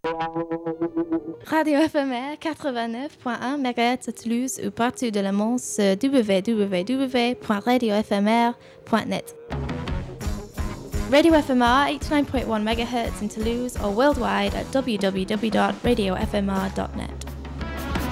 Radio éphémère 89.1 MHz à Toulouse ou partout de le monde sur www.radioéphémère.net. Radio FMR 89.1 MHz in Toulouse or worldwide at www.radiofmr.net.